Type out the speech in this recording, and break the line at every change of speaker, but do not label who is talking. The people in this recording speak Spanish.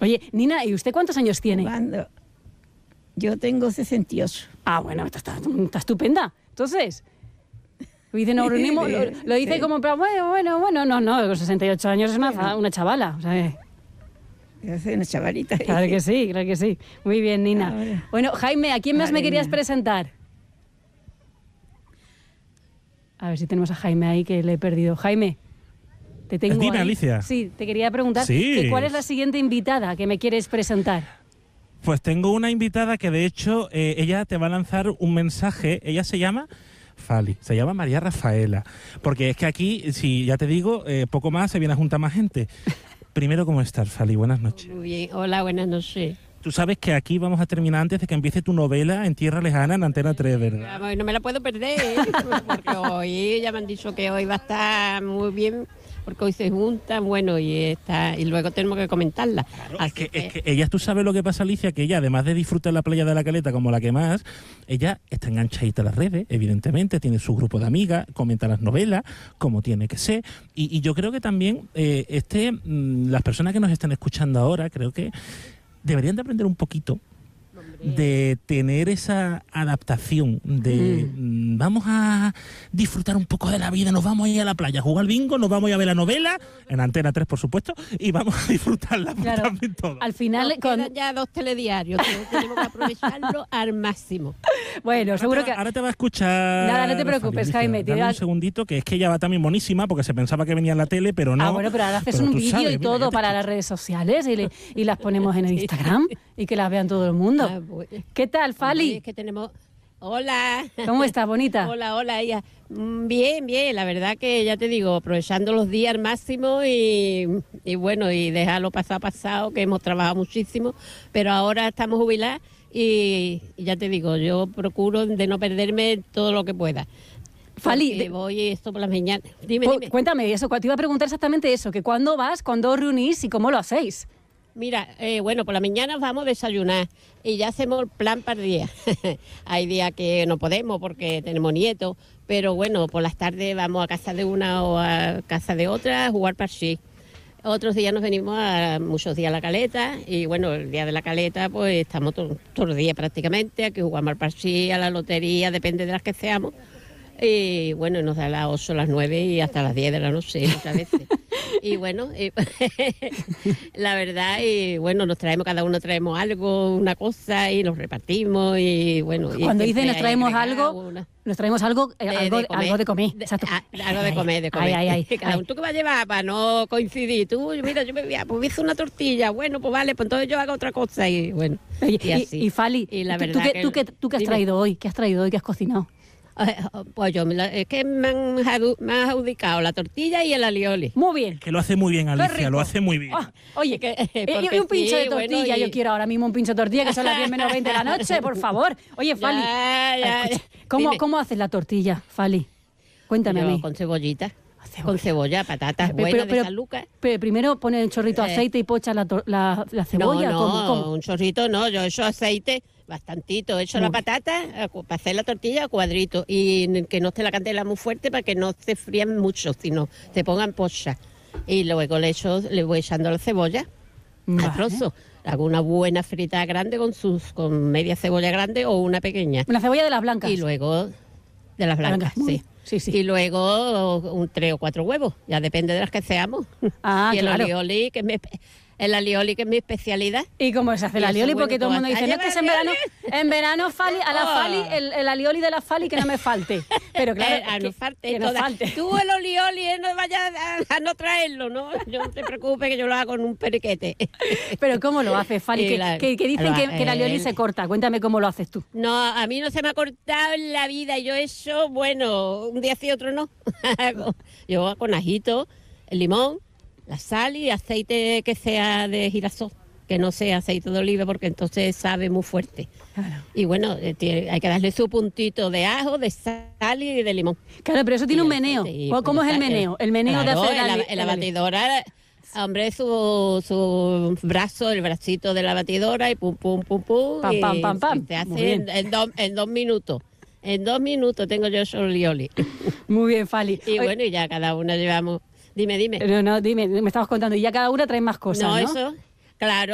Oye, Nina, ¿y usted cuántos años tiene?
Jugando. Yo tengo 68.
Ah, bueno, está estupenda. Entonces, dice, nos reunimos, lo dice como, pero bueno, no, con 68 años es una chavala. O sea,
Yo soy una chavalita.
claro que sí. Muy bien, Nina.
Ahora.
Bueno, Jaime, ¿a quién más me querías
Nina.
presentar? A ver si tenemos a Jaime ahí, que le he perdido. Jaime, te tengo
Dime,
ahí.
Alicia.
Sí, te quería preguntar
Sí.
que cuál es la siguiente invitada que me quieres presentar.
Pues tengo una invitada que de hecho ella te va a lanzar un mensaje. Ella se llama Fali, se llama María Rafaela. Porque es que aquí, si ya te digo, poco más se viene a juntar más gente. Primero, ¿cómo estás, Fali? Buenas noches.
Muy bien, hola, buenas noches.
Tú sabes que aquí vamos a terminar antes de que empiece tu novela En Tierra Lejana en Antena 3, ¿verdad?
Vamos, no me la puedo perder, porque hoy ya me han dicho que hoy va a estar muy bien, porque hoy se juntan, bueno, y luego tenemos que comentarla. Así
Es que ella, tú sabes lo que pasa, Alicia, que ella, además de disfrutar la playa de la Caleta como la que más, ella está enganchadita a las redes, evidentemente, tiene su grupo de amigas, comenta las novelas, como tiene que ser, y yo creo que también las personas que nos están escuchando ahora, creo que deberían de aprender un poquito de tener esa adaptación de vamos a disfrutar un poco de la vida, nos vamos a ir a la playa, a jugar al bingo, nos vamos a ir a ver la novela, en Antena 3 por supuesto, y vamos a disfrutarla también toda.
Al final,
nos quedan ya 2 telediarios, tenemos que aprovecharlo al máximo.
bueno, seguro que...
Ahora te va a escuchar.
Nada, no te preocupes,
Fali,
Jaime,
dame un segundito, que es que ella va también monísima, porque se pensaba que venía en la tele, pero no.
Ah, bueno, pero ahora haces
Pero
un
tú
vídeo
sabes,
y
mira,
todo
ya te
para
escucho.
las redes sociales y las ponemos en el Instagram y que las vean todo el mundo.
Ah, bueno.
¿Qué tal,
Hombre,
Fali?
es que tenemos... Hola.
¿Cómo estás, bonita?
Hola, ella. Bien, la verdad que ya te digo, aprovechando los días al máximo y bueno, y dejarlo pasado, que hemos trabajado muchísimo, pero ahora estamos jubiladas y ya te digo, yo procuro de no perderme todo lo que pueda.
Fali,
Porque voy esto por las mañanas. Dime.
Cuéntame eso, te iba a preguntar exactamente eso, que cuándo vas, cuándo os reunís y cómo lo hacéis.
Mira, bueno, por la mañana vamos a desayunar y ya hacemos el plan para el día. Hay días que no podemos porque tenemos nietos, pero bueno, por las tardes vamos a casa de una o a casa de otra a jugar parchís. Otros días nos venimos muchos días a la Caleta y bueno, el día de la Caleta pues estamos todos los días prácticamente, aquí jugamos al parchís, a la lotería, depende de las que seamos. Y bueno, nos da las 8, las 9 y hasta las 10 de la noche muchas veces. Y bueno, la verdad, y bueno, cada uno traemos algo, una cosa y nos repartimos y bueno.
Cuando
y
dicen nos traemos
regalo,
algo, algo de comer. Exacto.
Algo de comer.
Ay.
¿Tú qué vas a llevar para no coincidir? Tú, mira, yo me hice una tortilla, bueno, pues vale, pues entonces yo hago otra cosa y bueno.
Oye,
y así.
y Fali,
Y la verdad
¿tú qué has traído hoy? ¿Qué has traído hoy? ¿Qué has cocinado?
Pues es que me han adjudicado la tortilla y el alioli.
Muy bien.
Que lo hace muy bien,
Qué
Alicia,
rico.
lo hace muy bien.
Oye,
Porque
y un pincho
sí,
de tortilla,
bueno,
yo quiero ahora mismo un pincho de tortilla, que son las 10 menos 20 de la noche, por favor. Oye, Fali, escucha,
Dime.
¿cómo haces la tortilla, Fali? Cuéntame a
Yo
mí.
con cebollita.
Cebolla.
Con cebolla, patatas buenas de San Lucas.
Pero primero pones un chorrito de aceite y pochas la cebolla. ¿Cómo?
Un chorrito no, yo echo aceite bastantito, echo la patata para hacer la tortilla a cuadritos y que no esté la candela muy fuerte para que no se frían mucho, sino se pongan pochas. Y luego le voy echando la cebolla
Vale.
al trozo. Hago una buena frita grande con media cebolla grande o una pequeña.
Una cebolla de las blancas.
Y luego de las blancas,
Muy
sí.
bien. Sí.
Y luego 3 o 4 huevos, ya depende de las que seamos.
Ah,
y el
claro.
alioli, que es mi especialidad.
¿Y cómo se hace el
Y eso,
alioli?
bueno,
Porque todo el mundo
¿tú vas
dice,
a
no, es que
llevar
en verano Fali, a la Fali, el alioli de la Fali que no me falte. Pero claro,
No falte
que no
toda.
falte.
Tú el alioli no vayas a no traerlo, ¿no? Yo no te preocupes que yo lo hago con un periquete.
Pero ¿cómo lo haces, Fali? Que dicen que el alioli
el-
se corta. Cuéntame cómo lo haces tú.
No, a mí no se me ha cortado en la vida. Yo eso, bueno, un día sí, otro no. Yo con ajito, el limón, la sal y aceite que sea de girasol, que no sea aceite de oliva porque entonces sabe muy fuerte.
Claro.
Y bueno, hay que darle su puntito de ajo, de sal y de limón.
Claro, pero eso tiene un meneo.
Y
¿Cómo es el
pues,
meneo? El meneo
claro,
de hacer
en la batidora, hombre, su brazo, el bracito de la batidora y pum.
Pam,
y
pam, pam, pam.
Se
Muy
hace
bien.
en 2 minutos. En 2 minutos tengo yo eso lioli.
Muy bien, Fali.
Y
Oye,
bueno, y ya cada una llevamos... Dime.
no, dime, me estabas contando. Y ya cada una trae más cosas, ¿no?
Eso, claro.